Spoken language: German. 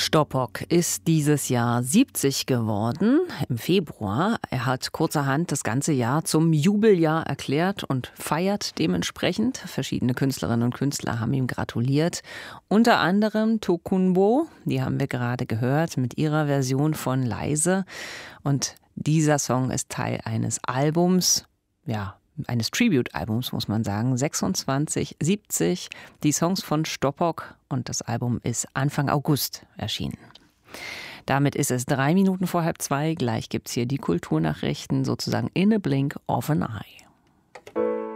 Stoppock ist dieses Jahr 70 geworden, im Februar. Er hat kurzerhand das ganze Jahr zum Jubeljahr erklärt und feiert dementsprechend. Verschiedene Künstlerinnen und Künstler haben ihm gratuliert. Unter anderem Tokunboh, die haben wir gerade gehört, mit ihrer Version von Leise. Und dieser Song ist Teil eines Albums, eines Tribute-Albums, muss man sagen, 26, 70, die Songs von Stoppock, und das Album ist Anfang August erschienen. Damit ist es 3 Minuten vor 1:30. Gleich gibt's hier die Kulturnachrichten, sozusagen in a blink of an eye.